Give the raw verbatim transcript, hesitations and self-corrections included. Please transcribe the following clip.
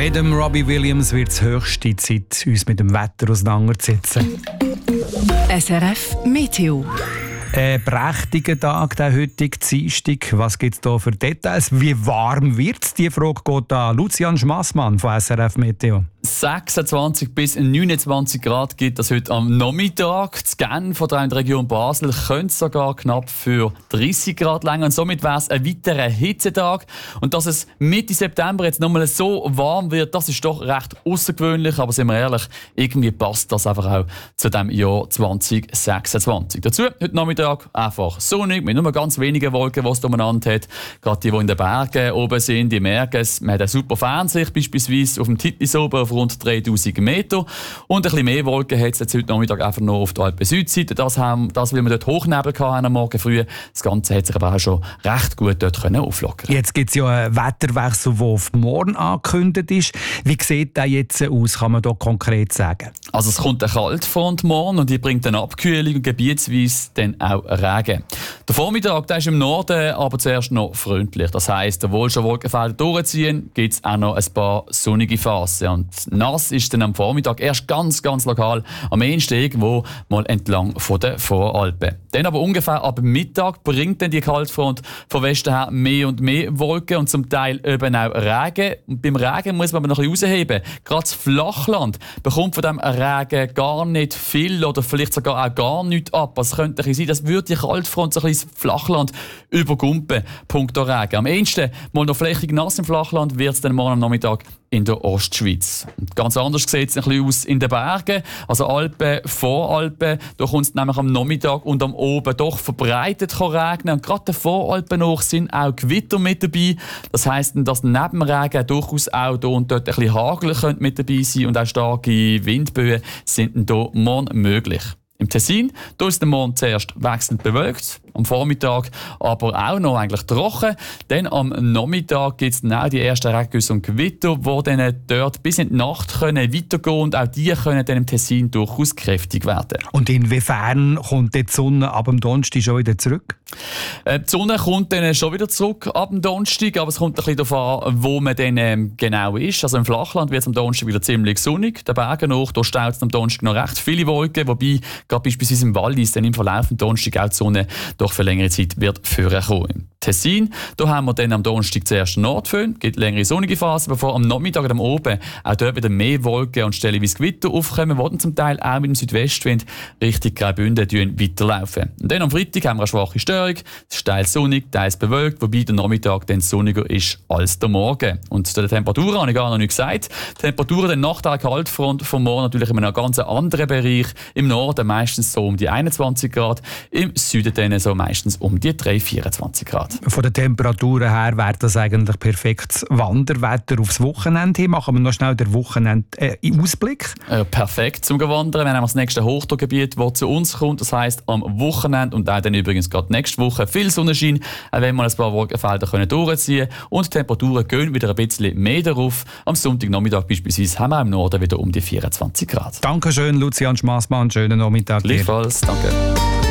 Mit dem Robbie Williams wird es höchste Zeit, uns mit dem Wetter auseinanderzusetzen. S R F Meteo. Ein prächtiger Tag, der heutige Dienstag. Was gibt es da für Details? Wie warm wird es? Die Frage geht an Lucian Schmassmann von S R F Meteo. sechsundzwanzig bis neunundzwanzig Grad gibt es heute am Nachmittag. Zu Genf von der Region Basel könnte es sogar knapp für dreißig Grad länger. Und somit wäre es ein weiterer Hitzetag. Und dass es Mitte September jetzt nochmal so warm wird, das ist doch recht außergewöhnlich. Aber sind wir ehrlich, irgendwie passt das einfach auch zu dem Jahr zwanzig sechsundzwanzig. Dazu heute Nachmittag einfach sonnig, mit nur ganz wenigen Wolken, die es umeinander hat. Gerade die, die in den Bergen oben sind, die merken es. Man hat eine super Fernsicht, beispielsweise auf dem Titlis oben auf rund dreitausend Meter. Und ein bisschen mehr Wolken hat es jetzt heute Nachmittag einfach noch auf der Alpen-Südseite. Das, haben, das, weil wir dort Hochnebel hatten am Morgen früh. Das Ganze hat sich aber auch schon recht gut dort auflockern. Jetzt gibt es ja einen Wetterwechsel, der auf morgen angekündigt ist. Wie sieht der jetzt aus? Kann man da konkret sagen? Also es kommt eine Kaltfront morgen und die bringt eine Abkühlung und gebietsweise dann auch Regen. Der Vormittag der ist im Norden aber zuerst noch freundlich. Das heisst, obwohl schon Wolkenfelder durchziehen, gibt es auch noch ein paar sonnige Phasen. Und nass ist dann am Vormittag erst ganz, ganz lokal am ehesten irgendwo mal entlang von den Voralpen. Dann aber ungefähr ab Mittag bringt dann die Kaltfront von Westen her mehr und mehr Wolken und zum Teil eben auch Regen. Und beim Regen muss man aber noch ein bisschen rausheben. Gerade das Flachland bekommt von diesem Regen gar nicht viel oder vielleicht sogar auch gar nichts ab. Es könnte sein, dass würde die Kaltfront so ein bisschen das Flachland übergumpen. Punkto Regen. Am ehesten mal noch flächig nass im Flachland wird es dann morgen am Nachmittag in der Ostschweiz. Und ganz anders sieht es ein bisschen aus in den Bergen. Also Alpen, Voralpen, da kommt es nämlich am Nachmittag und am Oben doch verbreitet regnen. Und gerade den Voralpen hoch sind auch Gewitter mit dabei. Das heisst, dass neben dem Regen durchaus auch hier und dort ein bisschen Hagel mit dabei sein und auch starke Windböen sind hier morgen möglich. Im Tessin da ist der Mond zuerst wechselnd bewölkt, am Vormittag aber auch noch eigentlich trocken. Dann am Nachmittag gibt es dann auch die ersten Regengüsse und Gewitter, die dann dort bis in die Nacht können weitergehen und auch die können dann im Tessin durchaus kräftig werden. Und inwiefern kommt die Sonne ab dem Donnerstag schon wieder zurück? Äh, die Sonne kommt dann schon wieder zurück ab dem Donnerstag, aber es kommt ein bisschen darauf an, wo man dann ähm, genau ist. Also im Flachland wird es am Donnerstag wieder ziemlich sonnig, den Bergen hoch, da staut es am Donnerstag noch recht viele Wolken, wobei gerade beispielsweise im Wallis dann im Verlauf des Donnerstag auch die Sonne doch für längere Zeit wird vorkommen. Im Tessin, da haben wir dann am Donnerstag zuerst Nordföhn, gibt längere sonnige Phasen, bevor am Nachmittag und am Oben auch dort wieder mehr Wolken und stellenweise Gewitter aufkommen, die dann zum Teil auch mit dem Südwestwind Richtung Graubünden weiterlaufen. Und dann am Freitag haben wir eine schwache Störung, es ist teils sonnig, teils bewölkt, wobei der Nachmittag dann sonniger ist als der Morgen. Und zu den Temperaturen habe ich gar noch nicht gesagt. Die Temperaturen dann nach der Kaltfront vom Morgen natürlich in einem ganz anderen Bereich. Im Norden meistens so um die einundzwanzig Grad, im Süden dann so meistens um die drei bis vierundzwanzig Grad. Von den Temperaturen her wäre das eigentlich perfektes Wanderwetter aufs Wochenende hin. Machen wir noch schnell den Wochenende-Ausblick. Äh, ja, perfekt zum Wandern. Wir haben das nächste Hochdruckgebiet, das zu uns kommt. Das heisst am Wochenende und auch dann übrigens gerade nächste Woche viel Sonnenschein, auch wenn wir ein paar Wolkenfelder können durchziehen können. Und die Temperaturen gehen wieder ein bisschen mehr darauf. Am Sonntagnachmittag beispielsweise haben wir im Norden wieder um die vierundzwanzig Grad. Dankeschön, Lucian Schmassmann. Schönen Nachmittag. Gleichfalls, danke.